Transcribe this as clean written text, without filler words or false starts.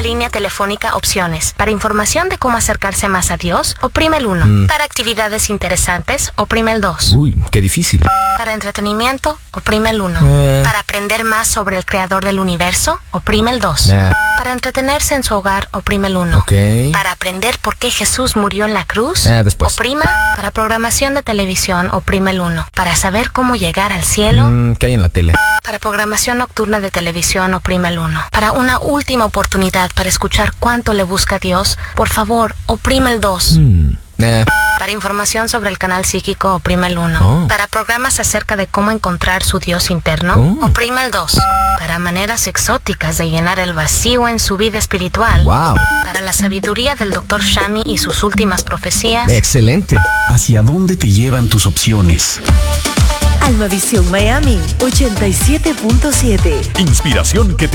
línea telefónica opciones. Para información de cómo acercarse más a Dios, oprime el 1. Para actividades interesantes, oprime el 2. Uy, qué difícil. Para entretenimiento, oprime el 1. Para aprender más sobre el creador del universo, oprime el 2. Para entretenerse en su hogar, oprime el 1. Ok. Para aprender por qué Jesús murió en la cruz, después. oprima. Para programación de televisión, oprime el 1. Para saber cómo llegar al cielo, ¿Qué hay en la tele? para programación nocturna de televisión, oprime el 1. Para una última oportunidad para escuchar cuánto le busca Dios, por favor, oprime el 2. Para información sobre el canal psíquico, oprime el 1. Para programas acerca de cómo encontrar su Dios interno, oprime el 2. Para maneras exóticas de llenar el vacío en su vida espiritual, para la sabiduría del Dr. Shami y sus últimas profecías. Excelente. ¿Hacia dónde te llevan tus opciones? Almavisión Miami 87.7. Inspiración que te